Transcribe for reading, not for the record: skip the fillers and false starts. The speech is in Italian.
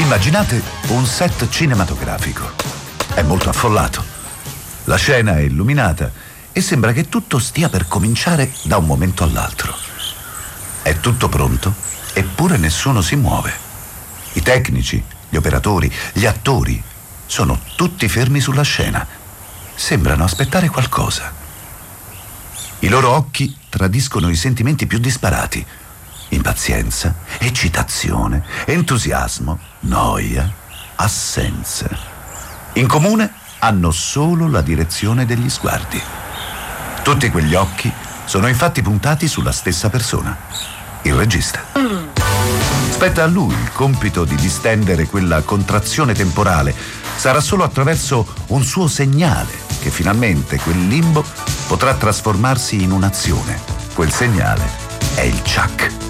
Immaginate un set cinematografico. È molto affollato. La scena è illuminata e sembra che tutto stia per cominciare da un momento all'altro. È tutto pronto, eppure nessuno si muove. I tecnici, gli operatori, gli attori sono tutti fermi sulla scena. Sembrano aspettare qualcosa. I loro occhi tradiscono i sentimenti più disparati: impazienza, eccitazione, entusiasmo, noia, assenza. In comune hanno solo la direzione degli sguardi. Tutti quegli occhi sono infatti puntati sulla stessa persona, il regista. Spetta a lui il compito di distendere quella contrazione temporale. Sarà solo attraverso un suo segnale che finalmente quel limbo potrà trasformarsi in un'azione. Quel segnale è il ciak.